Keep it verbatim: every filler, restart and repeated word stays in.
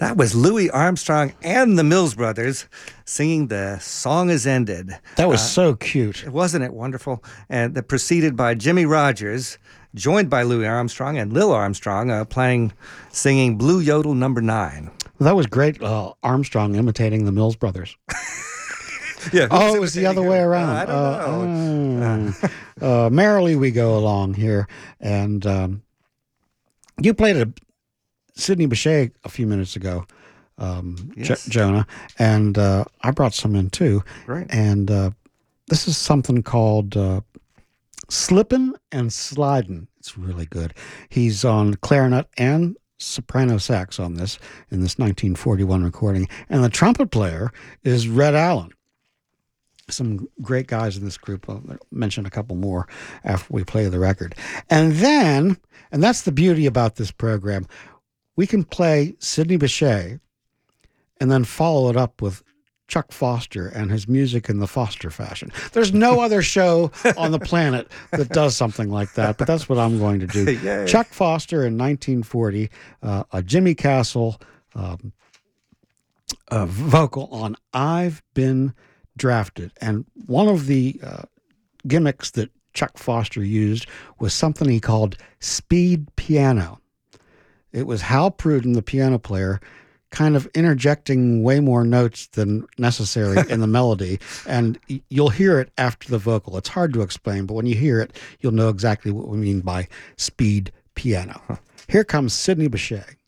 That was Louis Armstrong and the Mills Brothers singing The Song Has Ended. That was uh, so cute. Wasn't it wonderful? And uh, preceded by Jimmy Rogers, joined by Louis Armstrong and Lil Armstrong uh, playing, singing Blue Yodel number nine. Well, that was great. Uh, Armstrong imitating the Mills Brothers. Yeah, oh, it was the other way around. Uh, I don't know. Uh, uh, merrily we go along here. And um, you played a Sidney Bechet a few minutes ago, um, yes. J- Jonah, and uh, I brought some in too. Right. And uh, this is something called uh, Slippin' and Slidin'. It's really good. He's on clarinet and soprano sax on this, in this nineteen forty-one recording. And the trumpet player is Red Allen. Some great guys in this group. I'll mention a couple more after we play the record. And then, and that's the beauty about this program, we can play Sidney Bechet and then follow it up with Chuck Foster and his music in the Foster fashion. There's no other show on the planet that does something like that, but that's what I'm going to do. Yay. Chuck Foster in nineteen forty, uh, a Jimmy Castle um, uh, vocal on I've Been Drafted. And one of the uh, gimmicks that Chuck Foster used was something he called speed piano. It was Hal Pruden, the piano player, kind of interjecting way more notes than necessary in the melody. And you'll hear it after the vocal. It's hard to explain, but when you hear it, you'll know exactly what we mean by speed piano. Here comes Sidney Bechet.